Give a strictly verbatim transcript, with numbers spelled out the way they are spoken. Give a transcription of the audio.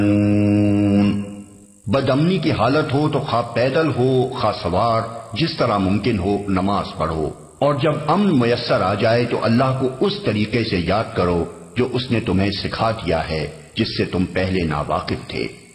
बदअमनी की हालत हो तो खा पैदल हो खा सवार, जिस तरह मुमकिन हो नमाज पढ़ो। और जब अमन मुयस्सर आ जाए तो अल्लाह को उस तरीके से याद करो जो उसने तुम्हें सिखा दिया है जिससे तुम पहले नावाकिफ थे।